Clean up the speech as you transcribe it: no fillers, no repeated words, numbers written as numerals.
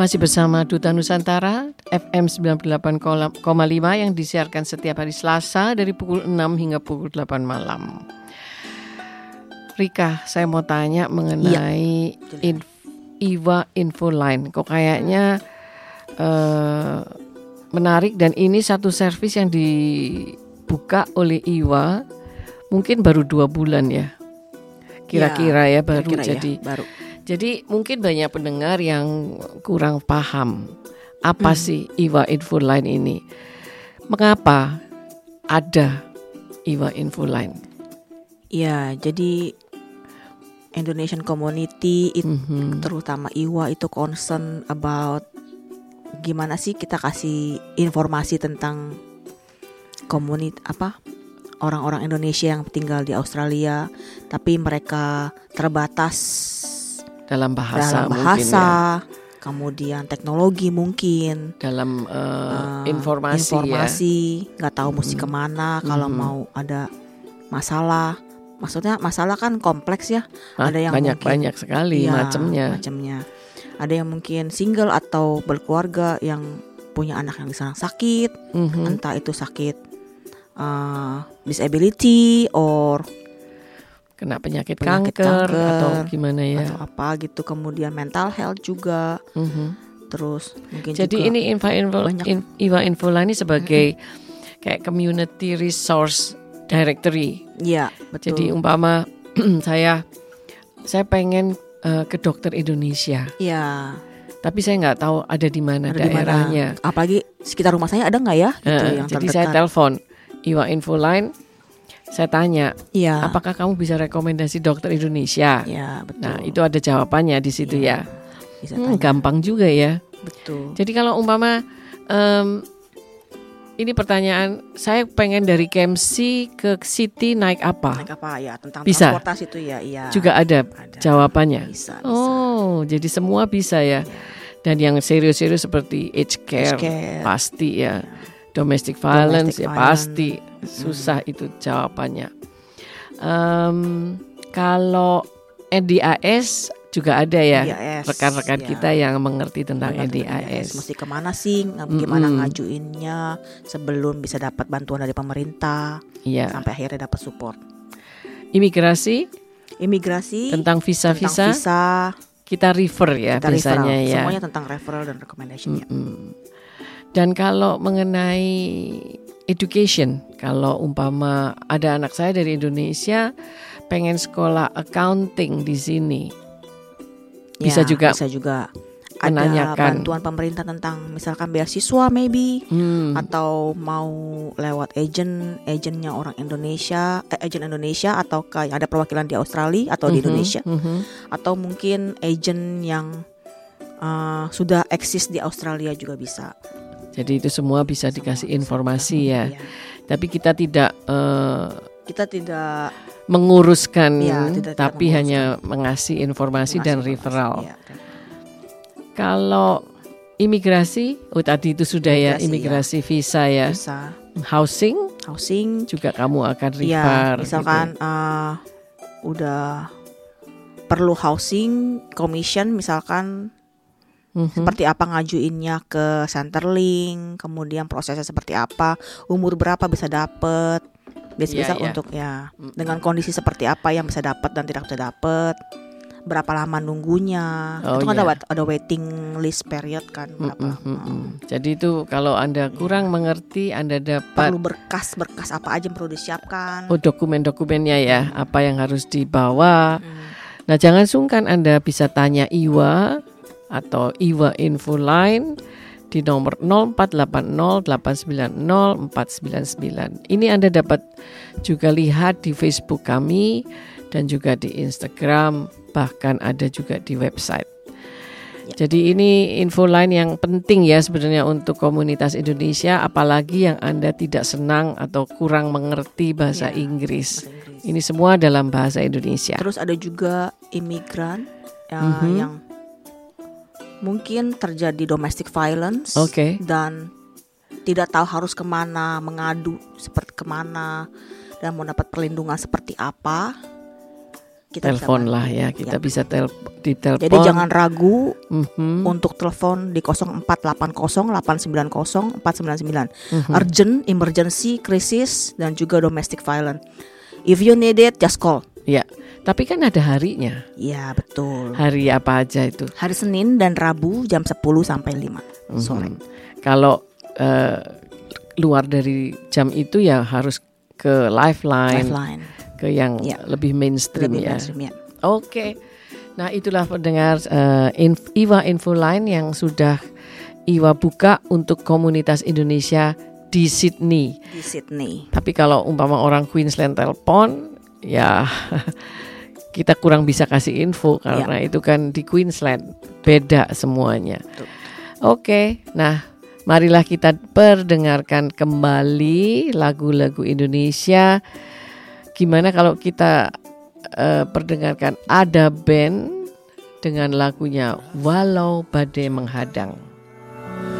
masih bersama Duta Nusantara FM 98,5 yang disiarkan setiap hari Selasa dari pukul 6 hingga pukul 8 malam. Rika, saya mau tanya mengenai IWA Infoline. Kok kayaknya menarik, dan ini satu servis yang dibuka oleh IWA mungkin baru 2 bulan ya. Kira-kira ya baru jadi. Baru. Jadi mungkin banyak pendengar yang kurang paham apa sih IWA Infoline ini. Mengapa ada IWA Infoline? Ya, jadi Indonesian community terutama IWA itu concern about gimana sih kita kasih informasi tentang orang-orang Indonesia yang tinggal di Australia tapi mereka terbatas dalam bahasa ya. Kemudian teknologi mungkin dalam informasi nggak tahu mesti kemana kalau mau ada masalah. Maksudnya masalah kan kompleks ya. Ada yang banyak sekali macamnya. Ada yang mungkin single atau berkeluarga yang punya anak yang disana sakit, entah itu sakit disability or kena penyakit kanker atau gimana ya, atau apa gitu. Kemudian mental health juga. Terus mungkin jadi juga ini IWA Infoline ini sebagai kayak community resource directory. Iya, betul. Jadi umpama saya pengen ke dokter Indonesia. Iya. Tapi saya nggak tahu ada di mana daerahnya. Apalagi sekitar rumah saya ada nggak ya? Gitu, yang jadi terdekat. saya telepon IWA Infoline. Saya tanya, apakah kamu bisa rekomendasi dokter Indonesia? Ya, betul. Nah, itu ada jawabannya di situ ya. Gampang juga ya. Betul. Jadi kalau umpama ini pertanyaan, saya pengen dari KMC ke City naik apa? Naik apa ya? Tentang bisa. Transportasi itu ya. Iya. Juga ada jawabannya. Bisa. Oh, jadi semua bisa ya. Dan yang serius-serius seperti aged care pasti ya. Domestic violence ya pasti susah itu jawabannya. Kalau NDIS juga ada ya, rekan-rekan kita yang mengerti tentang NDIS. Mesti kemana sih, gimana ngajuinnya sebelum bisa dapat bantuan dari pemerintah, sampai akhirnya dapat support. Imigrasi tentang visa kita refer ya biasanya ya. Semuanya tentang referral dan recommendation ya. Dan kalau mengenai education, kalau umpama ada anak saya dari Indonesia pengen sekolah accounting di sini, bisa juga ada bantuan pemerintah tentang misalkan beasiswa maybe, atau mau lewat agentnya orang Indonesia, agent Indonesia, atau kayak ada perwakilan di Australia atau di Indonesia, atau mungkin agent yang sudah eksis di Australia juga bisa. Jadi itu semua bisa dikasih informasi ya. Tapi kita tidak menguruskan, tapi hanya mengasih informasi dan referral. Kalau imigrasi, tadi itu sudah imigrasi visa ya. Housing juga kamu akan refer. Misalkan udah perlu housing commission misalkan. Seperti apa ngajuinnya ke Centrelink, kemudian prosesnya seperti apa, umur berapa bisa dapat, bisa untuk dengan kondisi seperti apa yang bisa dapat dan tidak bisa dapat, berapa lama nunggunya, itu kan ada waiting list period kan berapa. Jadi itu kalau Anda kurang mengerti, Anda dapat perlu berkas apa aja yang perlu disiapkan. Dokumen-dokumennya ya, apa yang harus dibawa. Nah, jangan sungkan Anda bisa tanya IWA atau IWA Infoline di nomor 0480890499. Ini Anda dapat juga lihat di Facebook kami dan juga di Instagram, bahkan ada juga di website. Jadi ini infoline yang penting ya sebenarnya untuk komunitas Indonesia, apalagi yang Anda tidak senang atau kurang mengerti bahasa Inggris. Ini semua dalam bahasa Indonesia. Terus ada juga imigran yang mungkin terjadi domestic violence dan tidak tahu harus kemana, mengadu seperti kemana, dan mau dapat perlindungan seperti apa. kita telepon bisa lah ya, kita bisa ditelepon. Jadi jangan ragu untuk telepon di 0480-890-499. Urgent, emergency, krisis, dan juga domestic violence. If you need it, just call. Ya, tapi kan ada harinya. Ya, betul. Hari apa aja itu? Hari Senin dan Rabu jam 10 sampai 5 sore. Kalau luar dari jam itu ya harus ke Lifeline. Ke yang lebih mainstream ya. Oke. Nah, itulah pendengar IWA Infoline yang sudah IWA buka untuk komunitas Indonesia di Sydney. Tapi kalau umpama orang Queensland telepon, ya kita kurang bisa kasih info karena itu kan di Queensland beda semuanya. Oke. Nah, marilah kita perdengarkan kembali lagu-lagu Indonesia. Gimana kalau kita perdengarkan ada band dengan lagunya Walau Badai Menghadang.